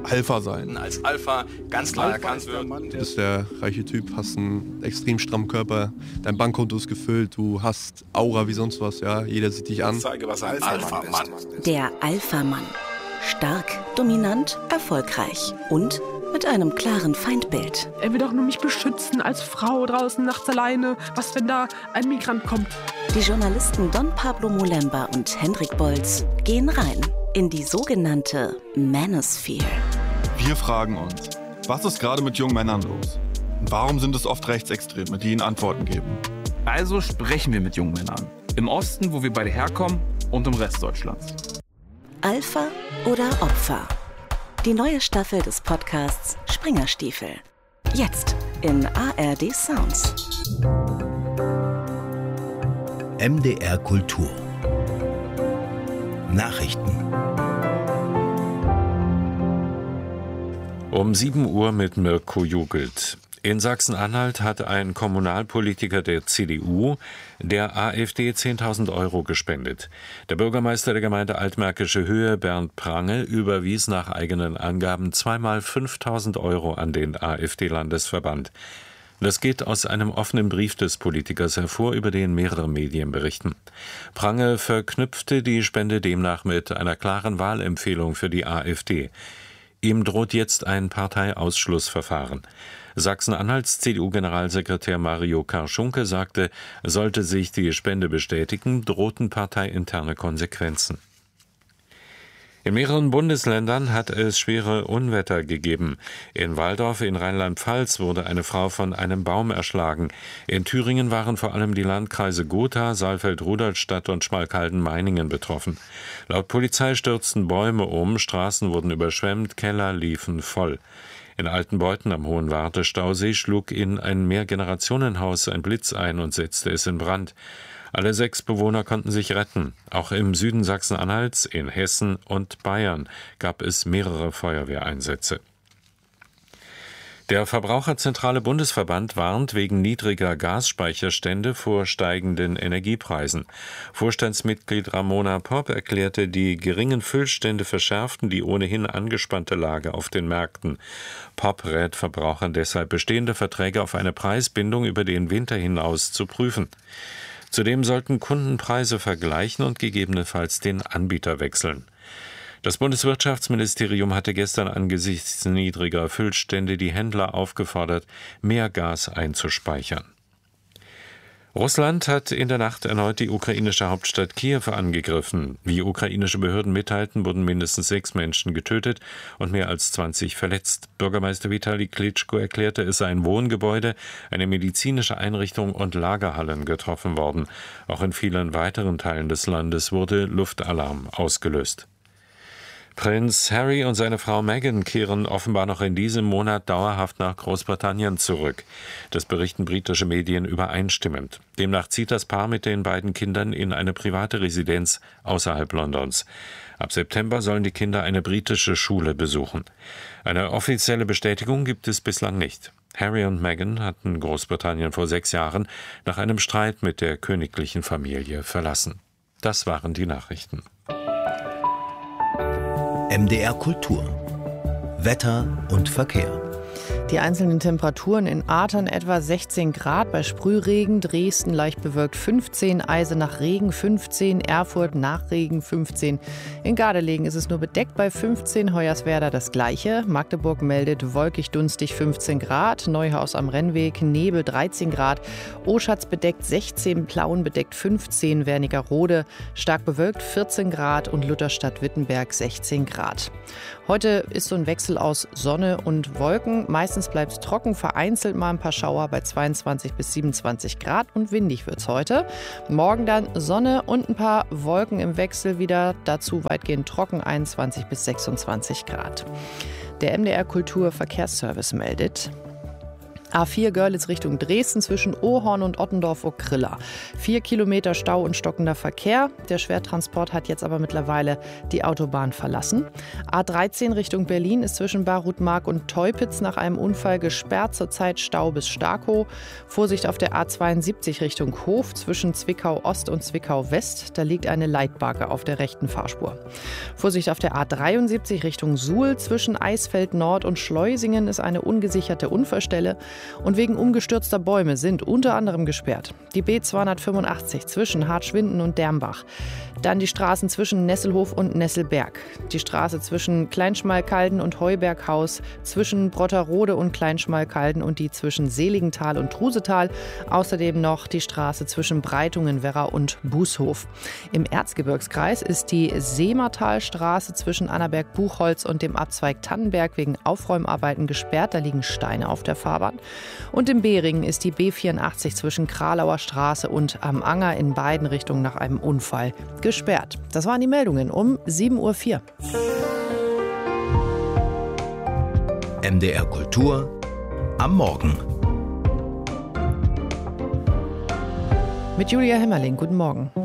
Alpha sein. Als Alpha ganz klar erkannt wird. Du bist der reiche Typ, hast einen extrem strammen Körper, dein Bankkonto ist gefüllt, du hast Aura wie sonst was, ja, jeder sieht dich an. Ich zeige, was ein Alpha-Mann ist. Der Alpha-Mann. Stark, dominant, erfolgreich und mit einem klaren Feindbild. Er will doch nur mich beschützen als Frau draußen nachts alleine. Was, wenn da ein Migrant kommt? Die Journalisten Don Pablo Molemba und Hendrik Bolz gehen rein in die sogenannte Manosphere. Wir fragen uns, was ist gerade mit jungen Männern los? Und warum sind es oft Rechtsextreme, die ihnen Antworten geben? Also sprechen wir mit jungen Männern. Im Osten, wo wir beide herkommen, und im Rest Deutschlands. Alpha oder Opfer? Die neue Staffel des Podcasts Springerstiefel. Jetzt in ARD Sounds. MDR Kultur. Nachrichten. Um 7 Uhr mit Mirko Jugelt. In Sachsen-Anhalt hat ein Kommunalpolitiker der CDU der AfD 10.000 € gespendet. Der Bürgermeister der Gemeinde Altmärkische Höhe, Bernd Prange, überwies nach eigenen Angaben zweimal 5.000 € an den AfD-Landesverband. Das geht aus einem offenen Brief des Politikers hervor, über den mehrere Medien berichten. Prange verknüpfte die Spende demnach mit einer klaren Wahlempfehlung für die AfD. Ihm droht jetzt ein Parteiausschlussverfahren. Sachsen-Anhalts CDU-Generalsekretär Mario Karschunke sagte, sollte sich die Spende bestätigen, drohten parteiinterne Konsequenzen. In mehreren Bundesländern hat es schwere Unwetter gegeben. In Walldorf in Rheinland-Pfalz wurde eine Frau von einem Baum erschlagen. In Thüringen waren vor allem die Landkreise Gotha, Saalfeld-Rudolstadt und Schmalkalden-Meiningen betroffen. Laut Polizei stürzten Bäume um, Straßen wurden überschwemmt, Keller liefen voll. In Altenbeuthen am Hohen Wartestausee schlug in ein Mehrgenerationenhaus ein Blitz ein und setzte es in Brand. Alle 6 Bewohner konnten sich retten. Auch im Süden Sachsen-Anhalts, in Hessen und Bayern gab es mehrere Feuerwehreinsätze. Der Verbraucherzentrale Bundesverband warnt wegen niedriger Gasspeicherstände vor steigenden Energiepreisen. Vorstandsmitglied Ramona Popp erklärte, die geringen Füllstände verschärften die ohnehin angespannte Lage auf den Märkten. Popp rät Verbrauchern deshalb, bestehende Verträge auf eine Preisbindung über den Winter hinaus zu prüfen. Zudem sollten Kunden Preise vergleichen und gegebenenfalls den Anbieter wechseln. Das Bundeswirtschaftsministerium hatte gestern angesichts niedriger Füllstände die Händler aufgefordert, mehr Gas einzuspeichern. Russland hat in der Nacht erneut die ukrainische Hauptstadt Kiew angegriffen. Wie ukrainische Behörden mitteilten, wurden mindestens 6 Menschen getötet und mehr als 20 verletzt. Bürgermeister Vitali Klitschko erklärte, es seien Wohngebäude, eine medizinische Einrichtung und Lagerhallen getroffen worden. Auch in vielen weiteren Teilen des Landes wurde Luftalarm ausgelöst. Prinz Harry und seine Frau Meghan kehren offenbar noch in diesem Monat dauerhaft nach Großbritannien zurück. Das berichten britische Medien übereinstimmend. Demnach zieht das Paar mit den beiden Kindern in eine private Residenz außerhalb Londons. Ab September sollen die Kinder eine britische Schule besuchen. Eine offizielle Bestätigung gibt es bislang nicht. Harry und Meghan hatten Großbritannien vor 6 Jahren nach einem Streit mit der königlichen Familie verlassen. Das waren die Nachrichten. MDR Kultur. Wetter und Verkehr. Die einzelnen Temperaturen in Athern etwa 16 Grad, bei Sprühregen, Dresden leicht bewölkt 15, Eisenach Regen 15, Erfurt nach Regen 15. In Gardelegen ist es nur bedeckt bei 15, Hoyerswerda das gleiche. Magdeburg meldet wolkig dunstig 15 Grad, Neuhaus am Rennweg Nebel 13 Grad, Oschatz bedeckt 16, Plauen bedeckt 15, Wernigerode stark bewölkt 14 Grad und Lutherstadt-Wittenberg 16 Grad. Heute ist so ein Wechsel aus Sonne und Wolken. Meistens bleibt es trocken, vereinzelt mal ein paar Schauer bei 22 bis 27 Grad und windig wird es heute. Morgen dann Sonne und ein paar Wolken im Wechsel wieder, dazu weitgehend trocken 21 bis 26 Grad. Der MDR Kultur Verkehrsservice meldet: A4 Görlitz Richtung Dresden zwischen Ohorn und Ottendorf-Okrilla. 4 Kilometer Stau und stockender Verkehr. Der Schwertransport hat jetzt aber mittlerweile die Autobahn verlassen. A13 Richtung Berlin ist zwischen Barutmark und Teupitz nach einem Unfall gesperrt. Zurzeit Stau bis Starkow. Vorsicht auf der A72 Richtung Hof zwischen Zwickau Ost und Zwickau West. Da liegt eine Leitbarke auf der rechten Fahrspur. Vorsicht auf der A73 Richtung Suhl zwischen Eisfeld Nord und Schleusingen ist eine ungesicherte Unfallstelle. Und wegen umgestürzter Bäume sind unter anderem gesperrt die B285 zwischen Hartschwinden und Dermbach. Dann die Straßen zwischen Nesselhof und Nesselberg. Die Straße zwischen Kleinschmalkalden und Heuberghaus, zwischen Brotterode und Kleinschmalkalden und die zwischen Seligenthal und Trusetal. Außerdem noch die Straße zwischen Breitungen-Werra und Bußhof. Im Erzgebirgskreis ist die Seematalstraße zwischen Annaberg-Buchholz und dem Abzweig Tannenberg wegen Aufräumarbeiten gesperrt. Da liegen Steine auf der Fahrbahn. Und im Beringen ist die B84 zwischen Kralauer Straße und Am Anger in beiden Richtungen nach einem Unfall gesperrt. Das waren die Meldungen um 7:04 Uhr. MDR Kultur am Morgen. Mit Julia Hemmerling. Guten Morgen.